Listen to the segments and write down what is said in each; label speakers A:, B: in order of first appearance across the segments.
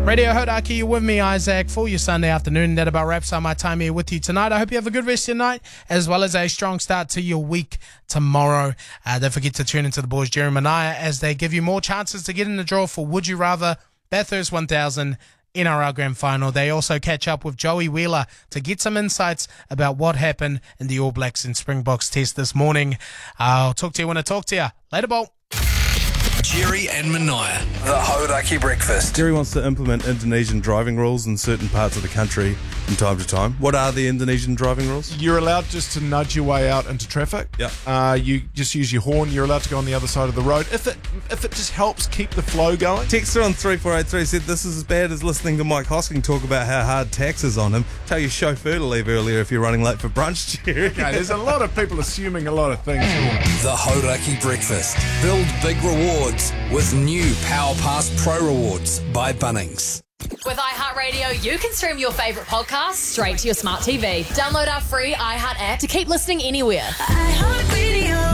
A: Radio Hodaki, you're with me, Isaac, for your Sunday afternoon. That about wraps up my time here with you tonight. I hope you have a good rest of your night, as well as a strong start to your week tomorrow. Don't forget to tune into the boys, Jerry and Manaya, as they give you more chances to get in the draw for Would You Rather, Bathurst 1000 NRL Grand Final. They also catch up with Joey Wheeler to get some insights about what happened in the All Blacks and Springboks test this morning. I'll talk to you when I talk to you. Later, Bolt.
B: Jerry and Manaya, the Hodaki Breakfast.
C: Jerry wants to implement Indonesian driving rules in certain parts of the country from time to time. What are the Indonesian driving rules?
D: You're allowed just to nudge your way out into traffic.
C: Yeah.
D: You just use your horn. You're allowed to go on the other side of the road if it just helps keep the flow going.
C: Texter on 3483 said this is as bad as listening to Mike Hosking talk about how hard tax is on him. Tell your chauffeur to leave earlier if you're running late for brunch, Jerry.
D: Okay, there's a lot of people assuming a lot of things.
B: The Hodaki Breakfast. Build big rewards with new Power Pass Pro Rewards by Bunnings.
E: With iHeartRadio, you can stream your favourite podcasts straight to your smart TV. Download our free iHeart app to keep listening anywhere.
F: iHeartRadio.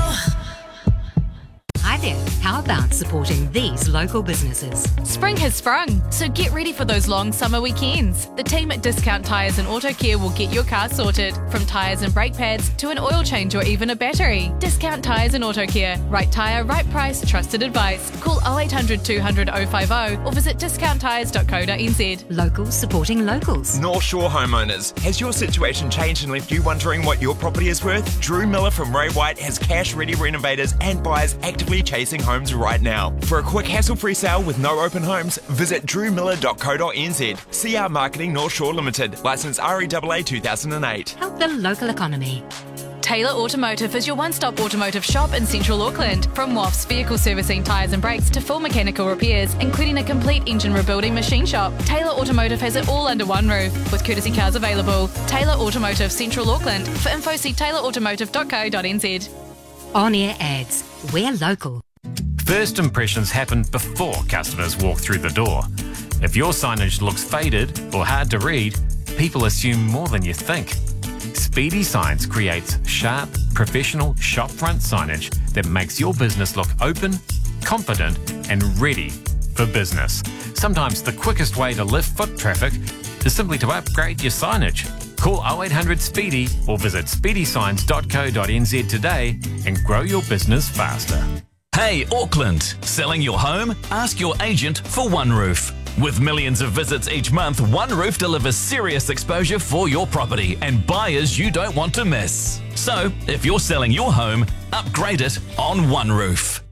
G: Hi there. How about supporting these local businesses?
H: Spring has sprung, so get ready for those long summer weekends. The team at Discount Tyres and Auto Care will get your car sorted, from tyres and brake pads to an oil change or even a battery. Discount Tyres and Auto Care. Right tyre, right price, trusted advice. Call 0800 200 050 or visit discounttyres.co.nz.
G: Locals supporting locals.
I: North Shore homeowners, has your situation changed and left you wondering what your property is worth? Drew Miller from Ray White has cash-ready renovators and buyers actively chasing homes right now. For a quick hassle-free sale with no open homes, visit drewmiller.co.nz. CR Marketing North Shore Limited, licence REAA 2008.
G: Help the local economy.
H: Taylor Automotive is your one-stop automotive shop in central Auckland. From WAFs, vehicle servicing, tyres and brakes to full mechanical repairs, including a complete engine rebuilding machine shop. Taylor Automotive has it all under one roof, with courtesy cars available. Taylor Automotive, Central Auckland. For info, see taylorautomotive.co.nz.
G: On-air ads. We're local.
J: First impressions happen before customers walk through the door. If your signage looks faded or hard to read, people assume more than you think. Speedy Signs creates sharp, professional shopfront signage that makes your business look open, confident and ready for business. Sometimes the quickest way to lift foot traffic is simply to upgrade your signage. Call 0800 SPEEDY or visit speedysigns.co.nz today and grow your business faster.
K: Hey Auckland, selling your home? Ask your agent for One Roof. With millions of visits each month, One Roof delivers serious exposure for your property and buyers you don't want to miss. So, if you're selling your home, upgrade it on One Roof.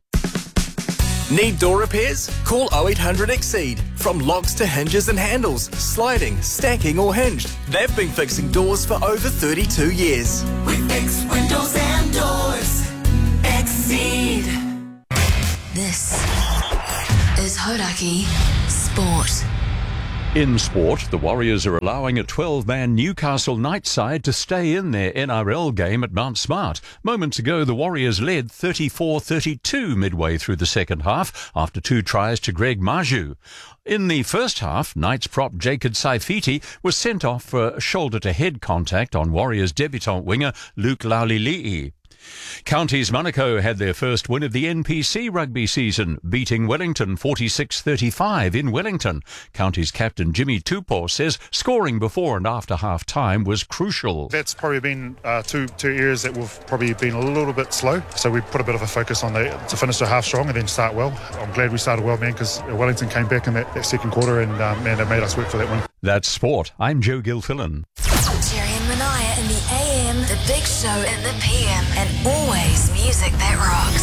L: Need door repairs? Call 0800 Exceed. From locks to hinges and handles, sliding, stacking or hinged, they've been fixing doors for over 32 years.
F: We fix windows and doors. Exceed.
M: This is Hodaki Sport.
N: In sport, the Warriors are allowing a 12-man Newcastle Knights side to stay in their NRL game at Mount Smart. Moments ago, the Warriors led 34-32 midway through the second half after 2 tries to Greg Maju. In the first half, Knights prop Jacob Saifiti was sent off for shoulder-to-head contact on Warriors debutant winger Luke Laulili'i. Counties Monaco had their first win of the NPC rugby season, beating Wellington 46-35 in Wellington. Counties captain Jimmy Tupou says scoring before and after half-time was crucial.
O: That's probably been two areas that we've probably been a little bit slow, so we put a bit of a focus on that to finish the half strong and then start well. I'm glad we started well, man, because Wellington came back in that second quarter and, man, it made us work for that win.
N: That's sport. I'm Joe Gilfillan.
M: Jerry and Manaya in the AM, the big show in the PM, and always music that rocks.